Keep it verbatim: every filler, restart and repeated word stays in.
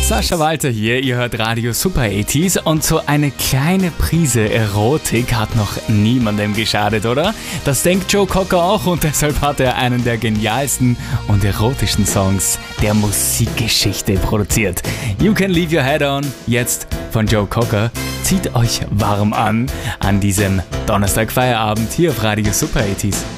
Sascha Walter hier, ihr hört Radio Super achtziger und so eine kleine Prise Erotik hat noch niemandem geschadet, oder? Das denkt Joe Cocker auch und deshalb hat er einen der genialsten und erotischsten Songs der Musikgeschichte produziert. You Can Leave Your Head On, jetzt von Joe Cocker. Zieht euch warm an an diesem Donnerstag Feierabend hier auf Radio Super achtziger.